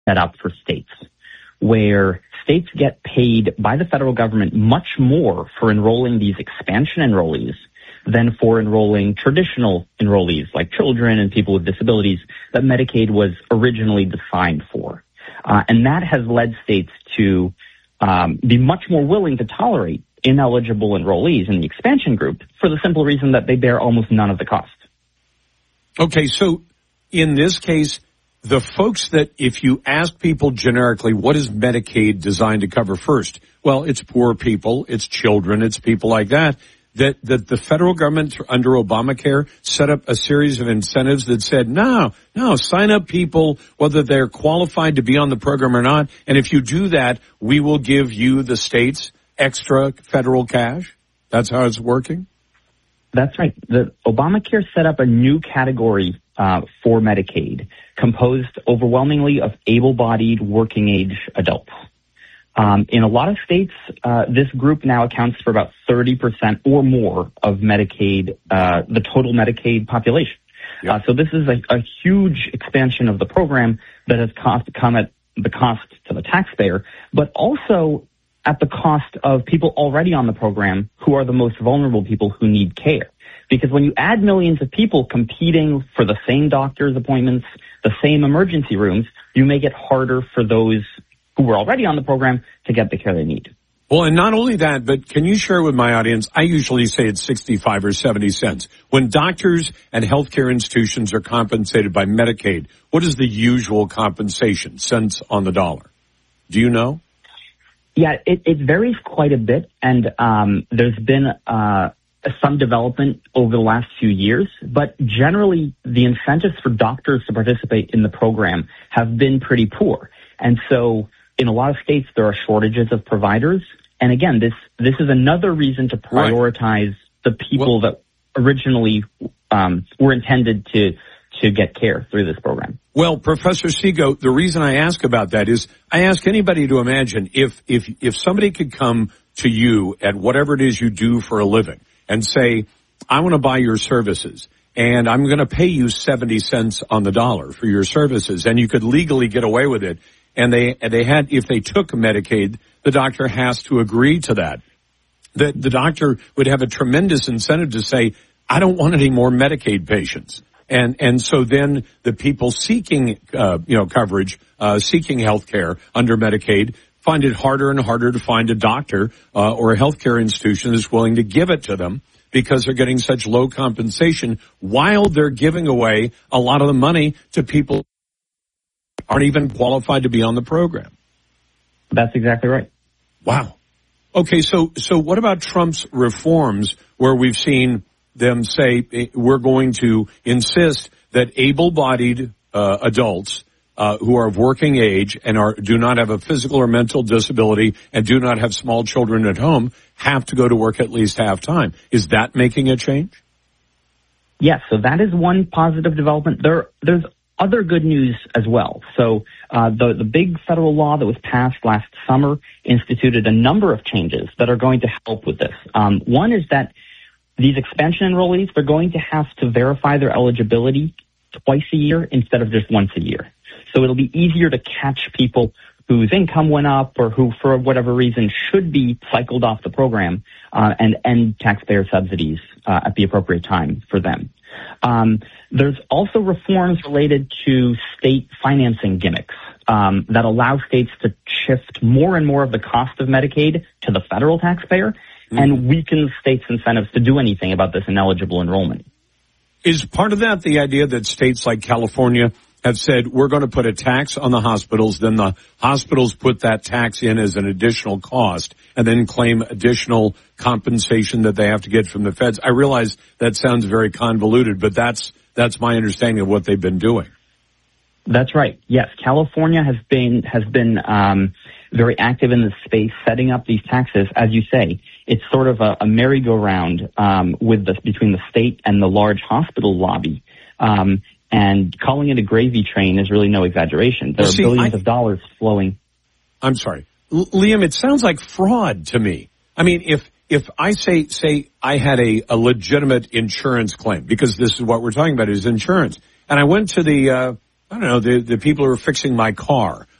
set up for states, where states get paid by the federal government much more for enrolling these expansion enrollees than for enrolling traditional enrollees like children and people with disabilities that Medicaid was originally designed for. And that has led states to be much more willing to tolerate ineligible enrollees in the expansion group for the simple reason that they bear almost none of the cost. Okay, so in this case, the folks that if you ask people generically, what is Medicaid designed to cover first? Well, it's poor people, it's children, it's people like that. That the federal government under Obamacare set up a series of incentives that said, no, sign up people, whether they're qualified to be on the program or not. And if you do that, we will give you, the states, extra federal cash. That's how it's working? That's right. The Obamacare set up a new category for Medicaid composed overwhelmingly of able-bodied working-age adults. In a lot of states, this group now accounts for about 30% or more of Medicaid, the total Medicaid population. Yep. So this is a huge expansion of the program that has come at the cost to the taxpayer, but also at the cost of people already on the program who are the most vulnerable people who need care. Because when you add millions of people competing for the same doctor's appointments, the same emergency rooms, you make it harder for those who were already on the program to get the care they need. Well, and not only that, but can you share with my audience, I usually say it's 65 or 70 cents. When doctors and healthcare institutions are compensated by Medicaid, what is the usual compensation, cents on the dollar? Do you know? Yeah, it varies quite a bit, and there's been some development over the last few years, but generally the incentives for doctors to participate in the program have been pretty poor. And so in a lot of states, there are shortages of providers. And again, this is another reason to prioritize the people that originally were intended to get care through this program. Well, Professor Sego, the reason I ask about that is I ask anybody to imagine if somebody could come to you at whatever it is you do for a living and say, I want to buy your services and I'm going to pay you 70 cents on the dollar for your services, and you could legally get away with it. And they had, if they took Medicaid, the doctor has to agree to that. The doctor would have a tremendous incentive to say, I don't want any more Medicaid patients. And so then the people seeking, coverage, seeking health care under Medicaid find it harder and harder to find a doctor, or a healthcare institution that's willing to give it to them because they're getting such low compensation while they're giving away a lot of the money to people who aren't even qualified to be on the program. That's exactly right. Wow. Okay. So what about Trump's reforms where we've seen them say we're going to insist that able-bodied adults who are of working age and do not have a physical or mental disability and do not have small children at home have to go to work at least half time? Is that making a change? Yes. So that is one positive development. There's other good news as well. So the big federal law that was passed last summer instituted a number of changes that are going to help with this. One is that these expansion enrollees, they're going to have to verify their eligibility twice a year instead of just once a year. So it'll be easier to catch people whose income went up or who, for whatever reason, should be cycled off the program and end taxpayer subsidies at the appropriate time for them. There's also reforms related to state financing gimmicks that allow states to shift more and more of the cost of Medicaid to the federal taxpayer and weaken states' incentives to do anything about this ineligible enrollment. Is part of that the idea that states like California have said, we're going to put a tax on the hospitals, then the hospitals put that tax in as an additional cost, and then claim additional compensation that they have to get from the feds? I realize that sounds very convoluted, but that's my understanding of what they've been doing. That's right. Yes, California has been very active in this space, setting up these taxes. As you say, it's sort of a merry-go-round between the state and the large hospital lobby. And calling it a gravy train is really no exaggeration. There are billions of dollars flowing. I'm sorry. Liam, it sounds like fraud to me. I mean, if I say I had a legitimate insurance claim, because this is what we're talking about is insurance, and I went to the I don't know, the people who are fixing my car,